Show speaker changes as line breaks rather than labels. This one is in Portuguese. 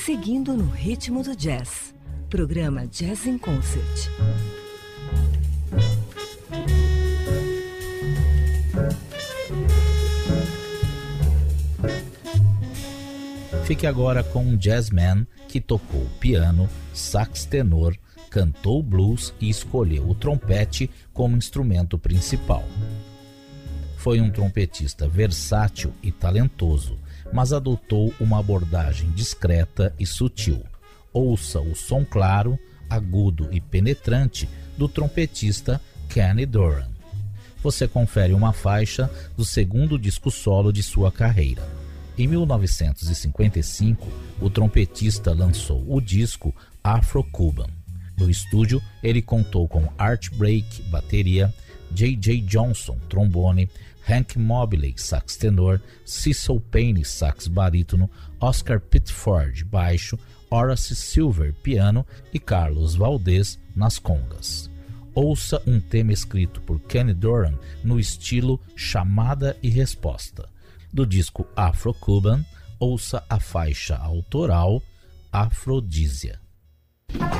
Seguindo no ritmo do jazz. Programa Jazz in Concert.
Fique agora com um jazzman que tocou piano, sax tenor, cantou blues e escolheu o trompete como instrumento principal. Foi um trompetista versátil e talentoso, mas adotou uma abordagem discreta e sutil. Ouça o som claro, agudo e penetrante do trompetista Kenny Dorham. Você confere uma faixa do segundo disco solo de sua carreira. Em 1955, o trompetista lançou o disco Afro-Cuban. No estúdio, ele contou com Art Blake, bateria, J.J. Johnson, trombone, Hank Mobley, sax tenor, Cecil Payne, sax barítono, Oscar Pitford, baixo, Horace Silver, piano e Carlos Valdez nas congas. Ouça um tema escrito por Kenny Dorham no estilo chamada e resposta. Do disco Afro-Cuban, ouça a faixa autoral Afrodísia.